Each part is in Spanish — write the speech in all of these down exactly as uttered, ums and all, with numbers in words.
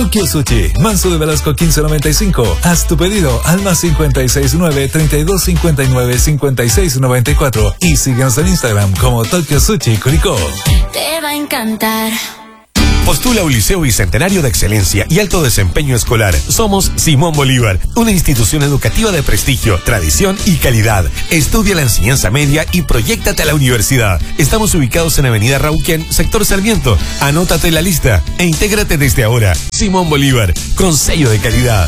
Tokyo Sushi, Manso de Velasco quince noventa y cinco. Haz tu pedido al más cincuenta y seis nueve, treinta y dos cincuenta y nueve, cincuenta y seis noventa y cuatro y síguenos en Instagram como Tokyo Sushi Curicó. Te va a encantar. Postula a un liceo bicentenario de excelencia y alto desempeño escolar. Somos Simón Bolívar, una institución educativa de prestigio, tradición y calidad. Estudia la enseñanza media y proyéctate a la universidad. Estamos ubicados en Avenida Rauquén, sector Sarmiento. Anótate en la lista e intégrate desde ahora. Simón Bolívar, con sello de calidad.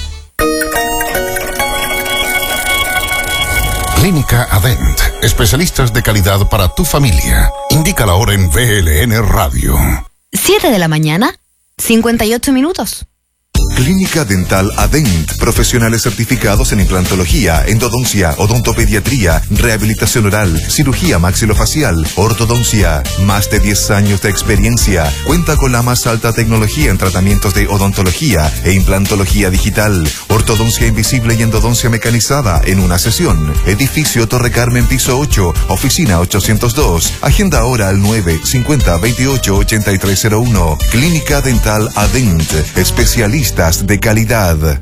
Clínica Adent, especialistas de calidad para tu familia. Indica la hora en V L N Radio. siete de la mañana, cincuenta y ocho minutos. Clínica Dental Adent, profesionales certificados en implantología, endodoncia, odontopediatría, rehabilitación oral, cirugía maxilofacial, ortodoncia. Más de diez años de experiencia. Cuenta con la más alta tecnología en tratamientos de odontología e implantología digital, ortodoncia invisible y endodoncia mecanizada en una sesión. Edificio Torre Carmen, piso ocho, oficina ochocientos dos. Agenda ahora al nueve cincuenta veintiocho ochenta y tres cero uno. Clínica Dental Adent, especialistas de calidad.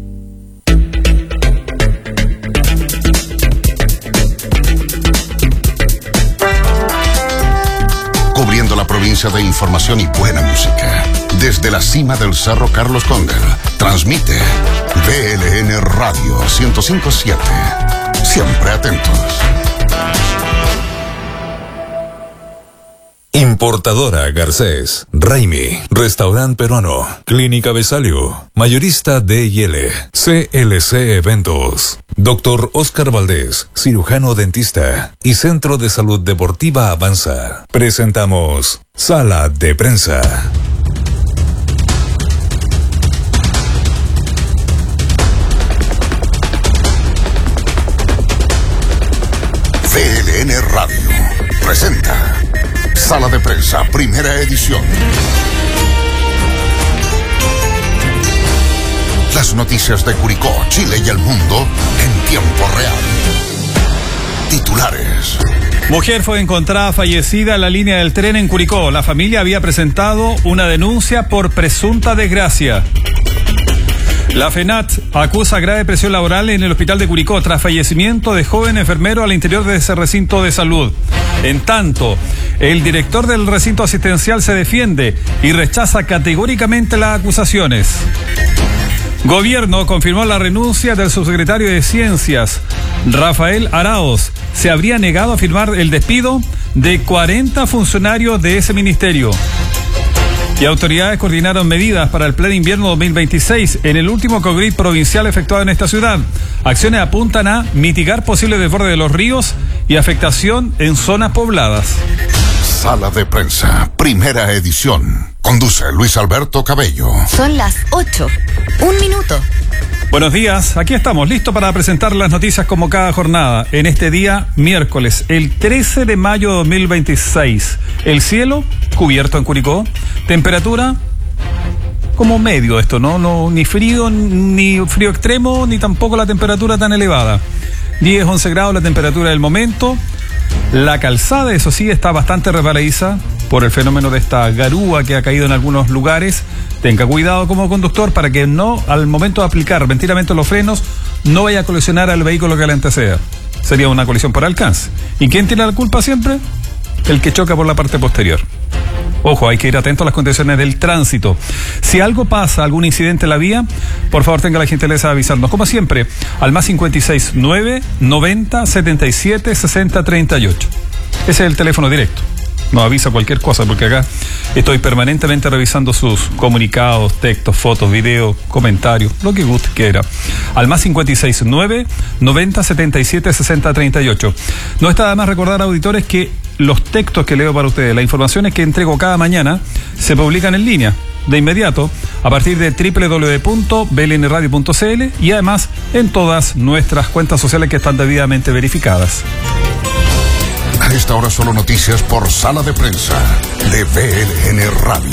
Cubriendo la provincia de información y buena música. Desde la cima del Cerro Carlos Cóndor, transmite V L N Radio ciento cinco punto siete. Siempre atentos. Importadora Garcés, Raimi, Restaurante Peruano, Clínica Besalio, Mayorista D y L, C L C Eventos, Doctor Oscar Valdés, cirujano dentista y Centro de Salud Deportiva Avanza. Presentamos Sala de Prensa. V L N Radio presenta Sala de Prensa, primera edición. Las noticias de Curicó, Chile y el mundo en tiempo real. Titulares. Mujer fue encontrada fallecida en la línea del tren en Curicó. La familia había presentado una denuncia por presunta desgracia. La FENAT acusa grave presión laboral en el hospital de Curicó tras fallecimiento de joven enfermero al interior de ese recinto de salud. En tanto, el director del recinto asistencial se defiende y rechaza categóricamente las acusaciones. Gobierno confirmó la renuncia del subsecretario de Ciencias, Rafael Araoz. Se habría negado a firmar el despido de cuarenta funcionarios de ese ministerio. Y autoridades coordinaron medidas para el Plan Invierno dos mil veintiséis en el último COGRID provincial efectuado en esta ciudad. Acciones apuntan a mitigar posibles desbordes de los ríos y afectación en zonas pobladas. Sala de Prensa, primera edición. Conduce Luis Alberto Cabello. Son las ocho. Un minuto. Buenos días, aquí estamos, listos para presentar las noticias como cada jornada. En este día, miércoles, el trece de mayo de dos mil veintiséis. El cielo cubierto en Curicó. Temperatura como medio esto, ¿no? No, ni frío, ni frío extremo, ni tampoco la temperatura tan elevada. diez, once grados la temperatura del momento. La calzada, eso sí, está bastante resbaladiza por el fenómeno de esta garúa que ha caído en algunos lugares. Tenga cuidado como conductor para que no, al momento de aplicar repentinamente los frenos, no vaya a colisionar al vehículo que le anteceda. Sería una colisión por alcance. ¿Y quién tiene la culpa siempre? El que choca por la parte posterior. Ojo, hay que ir atento a las condiciones del tránsito. Si algo pasa, algún incidente en la vía, por favor tenga la gentileza de avisarnos. Como siempre, al más cincuenta y seis, nueve, noventa, setenta y siete, sesenta, treinta y ocho. Ese es el teléfono directo. Nos avisa cualquier cosa, porque acá estoy permanentemente revisando sus comunicados, textos, fotos, videos, comentarios, lo que usted quiera. Al más cincuenta y seis, nueve, noventa, setenta y siete, sesenta, treinta y ocho. No está de más recordar, auditores, que los textos que leo para ustedes, las informaciones que entrego cada mañana, se publican en línea, de inmediato, a partir de doble u doble u doble u punto b l n radio punto c l y además en todas nuestras cuentas sociales que están debidamente verificadas. A esta hora solo noticias por Sala de Prensa de V L N Radio.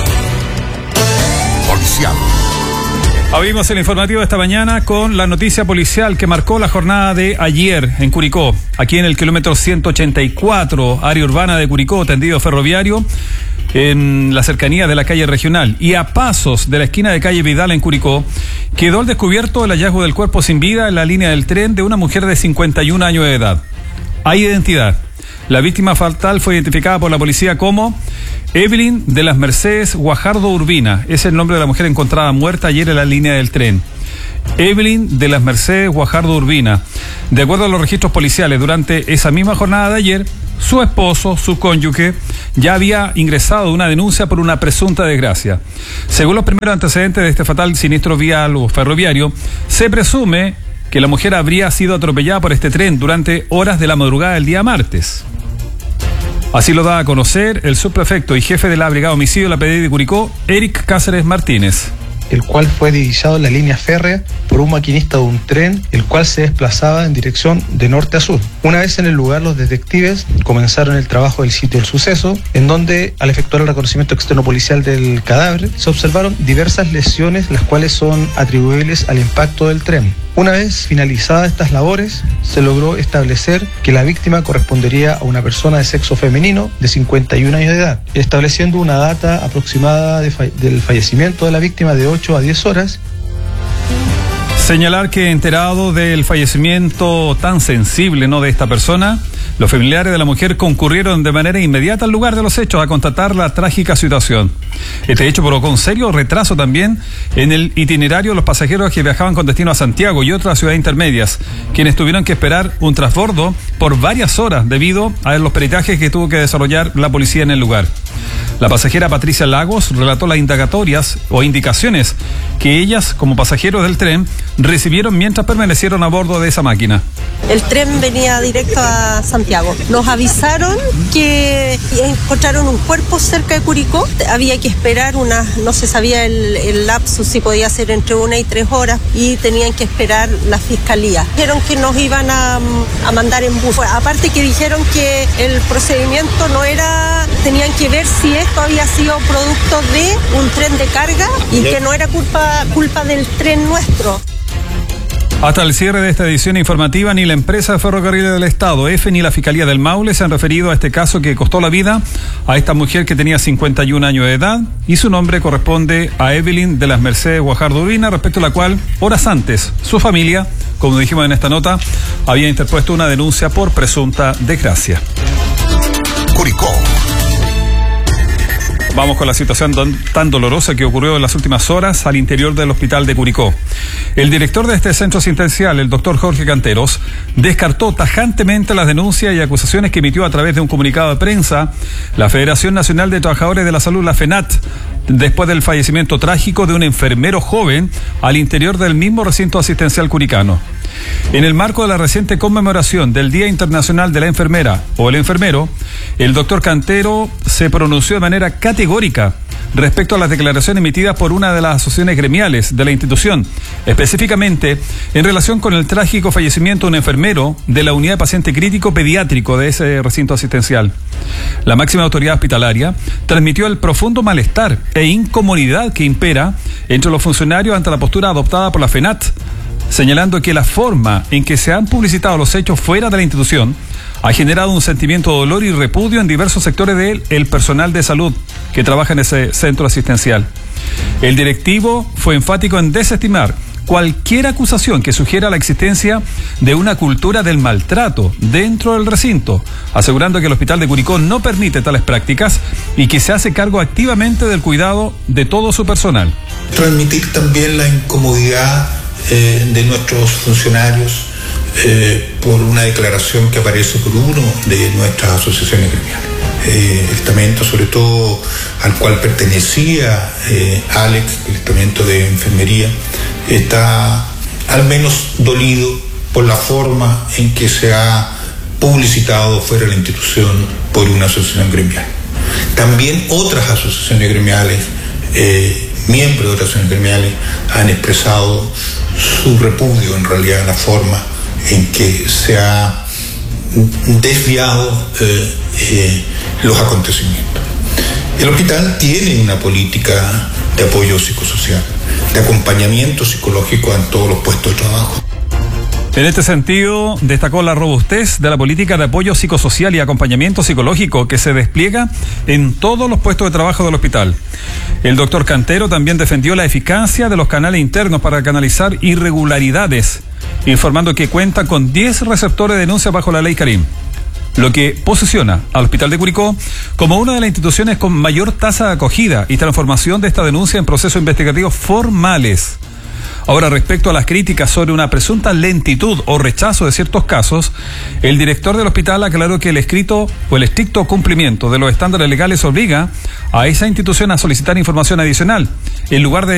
Policial. Abrimos el informativo de esta mañana con la noticia policial que marcó la jornada de ayer en Curicó. Aquí en el kilómetro ciento ochenta y cuatro, área urbana de Curicó, tendido ferroviario. en la cercanía de la calle Regional y a pasos de la esquina de calle Vidal en Curicó, quedó al descubierto el hallazgo del cuerpo sin vida en la línea del tren de una mujer de cincuenta y un años de edad. Hay identidad. La víctima fatal fue identificada por la policía como Evelyn de las Mercedes Guajardo Urbina. Es el nombre de la mujer encontrada muerta ayer en la línea del tren. Evelyn de las Mercedes Guajardo Urbina. De acuerdo a los registros policiales, durante esa misma jornada de ayer, su esposo, su cónyuge, ya había ingresado una denuncia por una presunta desgracia. Según los primeros antecedentes de este fatal sinistro vial o ferroviario, se presume que la mujer habría sido atropellada por este tren durante horas de la madrugada del día martes. Así lo da a conocer el subprefecto y jefe de la Brigada Homicidio de la P D I de Curicó, Eric Cáceres Martínez, el cual fue divisado en la línea férrea por un maquinista de un tren, el cual se desplazaba en dirección de norte a sur. Una vez en el lugar, los detectives comenzaron el trabajo del sitio del suceso, en donde, al efectuar el reconocimiento externo policial del cadáver, se observaron diversas lesiones, las cuales son atribuibles al impacto del tren. Una vez finalizadas estas labores, se logró establecer que la víctima correspondería a una persona de sexo femenino de cincuenta y un años de edad, estableciendo una data aproximada de fa- del fallecimiento de la víctima de ocho a diez horas. Señalar que enterado del fallecimiento tan sensible, ¿no?, de esta persona, los familiares de la mujer concurrieron de manera inmediata al lugar de los hechos a constatar la trágica situación. Este hecho provocó un serio retraso también en el itinerario de los pasajeros que viajaban con destino a Santiago y otras ciudades intermedias, quienes tuvieron que esperar un transbordo por varias horas debido a los peritajes que tuvo que desarrollar la policía en el lugar. La pasajera Patricia Lagos relató las indagatorias o indicaciones que ellas, como pasajeros del tren, recibieron mientras permanecieron a bordo de esa máquina. El tren venía directo a Santiago. Nos avisaron que encontraron un cuerpo cerca de Curicó. Había que esperar una, no se sabía el, el lapso, si podía ser entre una y tres horas, y tenían que esperar la fiscalía. Dijeron que nos iban a, a mandar en bus. Aparte que dijeron que el procedimiento no era, tenían que ver si esto había sido producto de un tren de carga y que no era culpa, culpa del tren nuestro. Hasta el cierre de esta edición informativa, ni la empresa de ferrocarriles del Estado, E F E, ni la Fiscalía del Maule se han referido a este caso que costó la vida a esta mujer que tenía cincuenta y un años de edad y su nombre corresponde a Evelyn de las Mercedes Guajardo Urbina, respecto a la cual, horas antes, su familia, como dijimos en esta nota, había interpuesto una denuncia por presunta desgracia. Curicó. Vamos con la situación don, tan dolorosa que ocurrió en las últimas horas al interior del hospital de Curicó. El director de este centro asistencial, el doctor Jorge Canteros, descartó tajantemente las denuncias y acusaciones que emitió a través de un comunicado de prensa la Federación Nacional de Trabajadores de la Salud, la FENAT, después del fallecimiento trágico de un enfermero joven al interior del mismo recinto asistencial curicano. En el marco de la reciente conmemoración del Día Internacional de la Enfermera o el Enfermero, el doctor Cantero se pronunció de manera categórica respecto a las declaraciones emitidas por una de las asociaciones gremiales de la institución, específicamente en relación con el trágico fallecimiento de un enfermero de la unidad de paciente crítico pediátrico de ese recinto asistencial. La máxima autoridad hospitalaria transmitió el profundo malestar e incomodidad que impera entre los funcionarios ante la postura adoptada por la FENAT, señalando que la forma en que se han publicitado los hechos fuera de la institución ha generado un sentimiento de dolor y repudio en diversos sectores del personal de salud que trabaja en ese centro asistencial. El directivo fue enfático en desestimar cualquier acusación que sugiera la existencia de una cultura del maltrato dentro del recinto, asegurando que el Hospital de Curicó no permite tales prácticas y que se hace cargo activamente del cuidado de todo su personal. Transmitir también la incomodidad eh, de nuestros funcionarios eh, por una declaración que aparece por uno de nuestras asociaciones gremiales. Eh, el estamento, sobre todo al cual pertenecía eh, Alex, el estamento de enfermería, está al menos dolido por la forma en que se ha publicitado fuera de la institución por una asociación gremial. También otras asociaciones gremiales, eh, miembros de otras asociaciones gremiales, han expresado su repudio en realidad a la forma en que se ha desviado eh, eh, los acontecimientos. El hospital tiene una política de apoyo psicosocial, de acompañamiento psicológico en todos los puestos de trabajo. En este sentido, destacó la robustez de la política de apoyo psicosocial y acompañamiento psicológico que se despliega en todos los puestos de trabajo del hospital. El doctor Cantero también defendió la eficacia de los canales internos para canalizar irregularidades, informando que cuenta con diez receptores de denuncia bajo la ley Karim, lo que posiciona al Hospital de Curicó como una de las instituciones con mayor tasa de acogida y transformación de esta denuncia en procesos investigativos formales. Ahora, respecto a las críticas sobre una presunta lentitud o rechazo de ciertos casos, el director del hospital aclaró que el escrito o el estricto cumplimiento de los estándares legales obliga a esa institución a solicitar información adicional, en lugar de